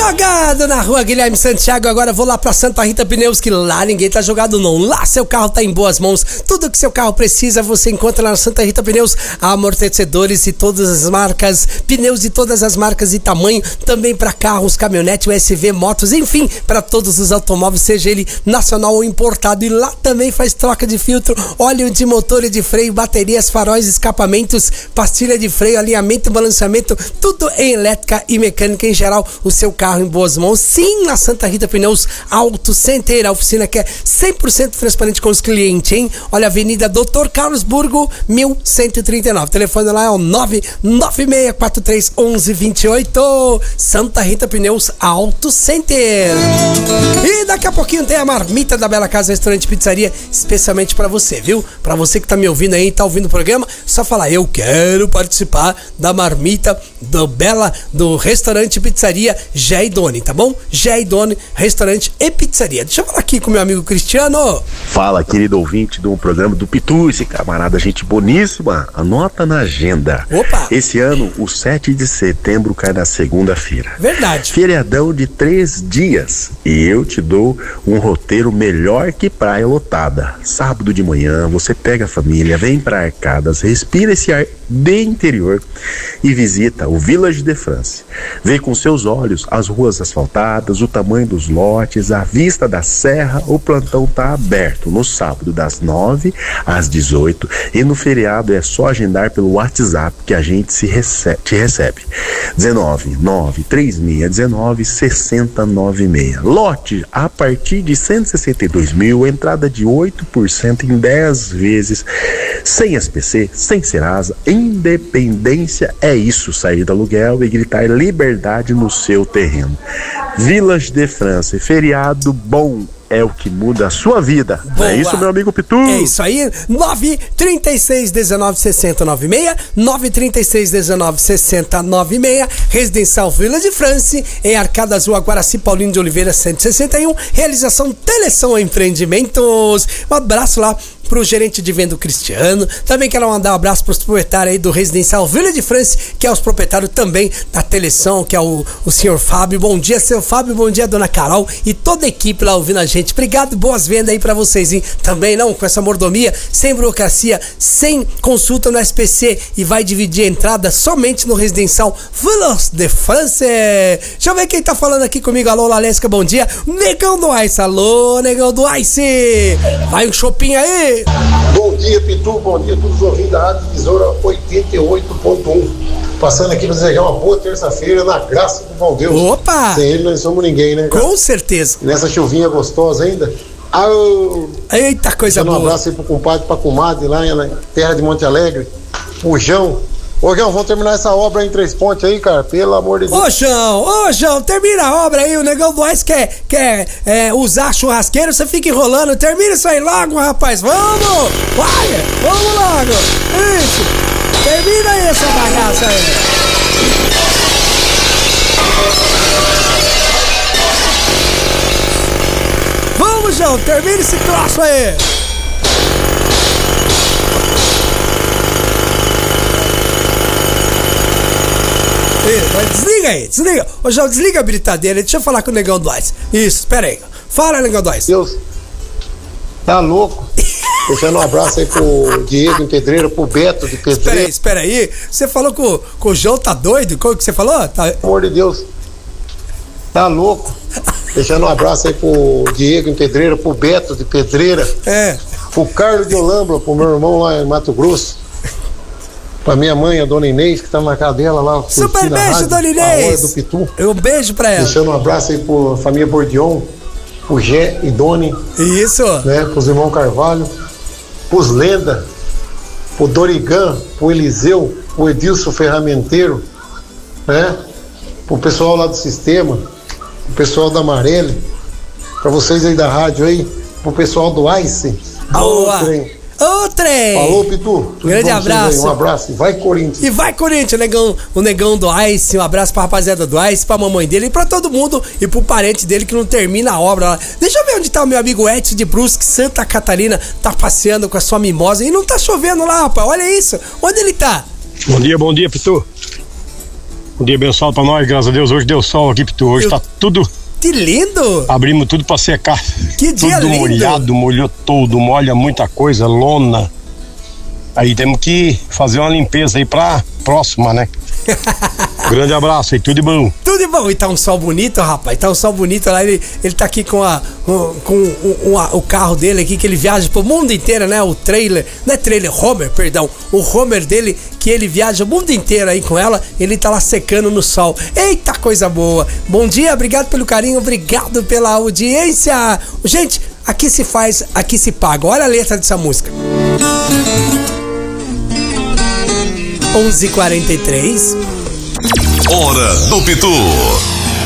Jogado na rua Guilherme Santiago, agora vou lá pra Santa Rita Pneus, que lá ninguém tá jogado não, lá seu carro tá em boas mãos, tudo que seu carro precisa você encontra na Santa Rita Pneus, amortecedores de todas as marcas, pneus de todas as marcas e tamanho, também pra carros, caminhonete, USV, motos, enfim, pra todos os automóveis, seja ele nacional ou importado, e lá também faz troca de filtro, óleo de motor e de freio, baterias, faróis, escapamentos, pastilha de freio, alinhamento, balanceamento, tudo em elétrica e mecânica em geral, o seu carro em boas mãos, sim, na Santa Rita Pneus Auto Center, a oficina que é 100% transparente com os clientes, hein? Olha, Avenida Doutor Carlos Burgo, 1139, o telefone lá é o 996431128, Santa Rita Pneus Auto Center. E daqui a pouquinho tem a marmita da Bela Casa Restaurante e Pizzaria, especialmente pra você, viu? Pra você que tá me ouvindo aí, tá ouvindo o programa, só falar, eu quero participar da marmita do Restaurante e Pizzaria Gé e Doni, tá bom? Gé e Doni, Restaurante e Pizzaria. Deixa eu falar aqui com meu amigo Cristiano. Fala, querido ouvinte do programa do Pitu, esse camarada, gente boníssima, anota na agenda. Opa! Esse ano, o 7 de setembro cai na segunda-feira. Verdade. Feriadão de 3 dias. E eu te dou um roteiro melhor que praia lotada. Sábado de manhã, você pega a família, vem pra Arcadas, respira esse ar de interior e visita o Village de France. Vê com seus olhos as ruas asfaltadas, o tamanho dos lotes, a vista da serra. O plantão tá aberto no sábado das 9 às 18 e no feriado é só agendar pelo WhatsApp que a gente te recebe. 19936196096. Lote a partir de 162 mil, entrada de 8% em 10 vezes, sem SPC, sem Serasa. Independência é isso, sair do aluguel e gritar liberdade no seu terreno. Village de France, feriado bom é o que muda a sua vida. Boa. É isso, meu amigo Pitu? É isso aí, 936196096, 936196096, Residencial Village de France, em Arcadas Rua Guaraci Paulino de Oliveira 161, realização Teleção Empreendimentos. Um abraço lá pro gerente de venda Cristiano, também quero mandar um abraço pros proprietários aí do Residencial Village de France, que é os proprietários também da Teleção, que é o senhor Fábio. Bom dia, seu Fábio, bom dia, dona Carol e toda a equipe lá ouvindo a gente. Obrigado, boas vendas aí pra vocês, hein? Também não, com essa mordomia, sem burocracia, sem consulta no SPC e vai dividir a entrada somente no Residencial Village de France. Deixa eu ver quem tá falando aqui comigo. Alô, Lalesca, bom dia. Negão do Ice, alô, Negão do Ice. Vai um shopping aí. Bom dia, Pitu, bom dia a todos os ouvintes da Rádio Divisora 88.1. Passando aqui para desejar uma boa terça-feira na graça do bom Deus. Opa! Sem ele nós somos ninguém, né, cara? Com certeza. E nessa chuvinha gostosa ainda. Eita, coisa boa. Um abraço aí pro compadre, pra comadre lá na terra de Monte Alegre. O João. Ô, João, vamos terminar essa obra aí em 3 pontos aí, cara, pelo amor de Deus. Ô, João, termina a obra aí, o Negão do Ice quer usar churrasqueiro, você fica enrolando, termina isso aí logo, rapaz, vamos logo, isso, termina aí essa bagaça aí. Vamos, João, termina esse troço aí. Desliga. Ô, João, desliga a britadeira. Deixa eu falar com o Negão do Ice. Isso, espera aí. Fala, Negão do Ice. Deus, tá louco? Deixando um abraço aí pro Diego em Pedreira, pro Beto de Pedreira. Espera aí. Você falou que o João tá doido? Como que você falou? Tá... Pelo amor de Deus, tá louco? Deixando um abraço aí pro Diego em Pedreira, pro Beto de Pedreira. Pro Carlos de Olambra, pro meu irmão lá em Mato Grosso. Pra minha mãe, a dona Inês, que tá na cadela lá. Super beijo, rádio, dona Inês! Do Pitu. Um beijo pra ela. Deixando um abraço aí pra família Bordion, pro Gé e Doni. Isso! Né, pros irmãos Carvalho, pros Lenda, pro Dorigan, pro Eliseu, pro Edilson Ferramenteiro, né? Pro pessoal lá do sistema, pro pessoal da Amarelli, pra vocês aí da rádio aí, pro pessoal do Ice. Boa! Ô, trem! Falou, Pitu. Grande abraço. Um abraço. E vai, Corinthians. E vai, Corinthians, o negão do Ice. Um abraço pra rapaziada do Ice, pra mamãe dele e pra todo mundo. E pro parente dele que não termina a obra lá. Deixa eu ver onde tá o meu amigo Edson de Brusque, Santa Catarina. Tá passeando com a sua mimosa. E não tá chovendo lá, rapaz. Olha isso. Onde ele tá? Bom dia, Pitu. Um dia abençoado pra nós, graças a Deus. Hoje deu sol aqui, Pitu. Hoje tá tudo... Que lindo! Abrimos tudo pra secar. Que dia tudo lindo! Molhado, molhou tudo, molha muita coisa, lona. Aí temos que fazer uma limpeza aí pra próxima, né? Grande abraço aí, tudo de bom. Tudo de bom. E tá um sol bonito, rapaz. Tá um sol bonito lá. Ele tá aqui com o carro dele aqui, que ele viaja pro mundo inteiro, né? O trailer, não é trailer, Homer, perdão. O Homer dele, que ele viaja o mundo inteiro aí com ela. Ele tá lá secando no sol. Eita, coisa boa. Bom dia, obrigado pelo carinho, obrigado pela audiência. Gente, aqui se faz, aqui se paga. Olha a letra dessa música. 11h43. Hora do Pitu.